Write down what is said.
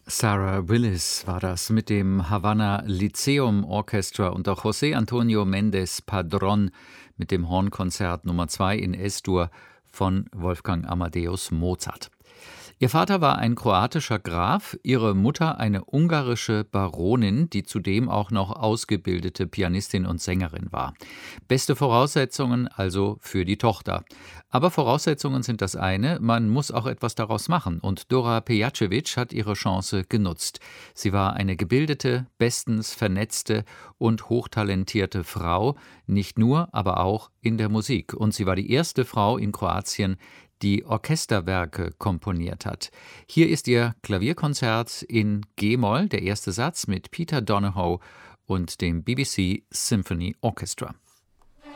Sarah Willis war das mit dem Havana Lyceum Orchestra und auch José Antonio Méndez Padrón mit dem Hornkonzert Nummer 2 in Es-Dur von Wolfgang Amadeus Mozart. Ihr Vater war ein kroatischer Graf, ihre Mutter eine ungarische Baronin, die zudem auch noch ausgebildete Pianistin und Sängerin war. Beste Voraussetzungen also für die Tochter. Aber Voraussetzungen sind das eine, man muss auch etwas daraus machen. Und Dora Pejacevic hat ihre Chance genutzt. Sie war eine gebildete, bestens vernetzte und hochtalentierte Frau, nicht nur, aber auch in der Musik. Und sie war die erste Frau in Kroatien, die Orchesterwerke komponiert hat. Hier ist ihr Klavierkonzert in G-Moll, der erste Satz mit Peter Donohoe und dem BBC Symphony Orchestra.